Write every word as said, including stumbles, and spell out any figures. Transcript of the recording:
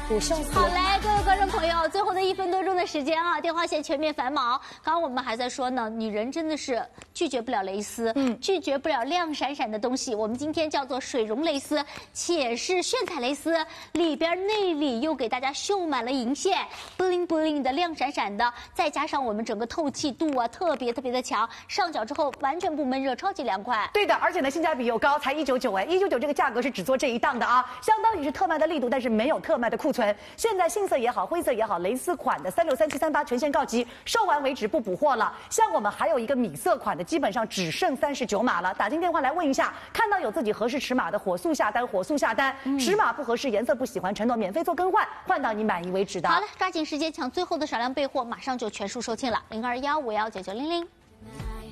我笑死了。 好嘞，各位观众朋友，最后的一分多钟的时间啊，电话线全面繁忙。刚刚我们还在说呢，女人真的是拒绝不了蕾丝，嗯，拒绝不了亮闪闪的东西。我们今天叫做水绒蕾丝，且是炫彩蕾丝，里边内里又给大家绣满了银线 ，bling bling 的亮闪闪的，再加上我们整个透气度啊，特别特别的强，上脚之后完全不闷热，超级凉快。 对的，而且呢，性价比又高，才一九九哎，一九九这个价格是只做这一档的啊，相当于是特卖的力度，但是没有特卖的库存。现在杏色也好，灰色也好，蕾丝款的三六三七三八全线告急，售完为止不补货了。像我们还有一个米色款的，基本上只剩三十九码了。打进电话来问一下，看到有自己合适尺码的，火速下单，火速下单。嗯、尺码不合适，颜色不喜欢，承诺免费做更换，换到你满意为止的。 好了，抓紧时间抢最后的少量备货，马上就全数售罄了，零二幺五幺九九零零。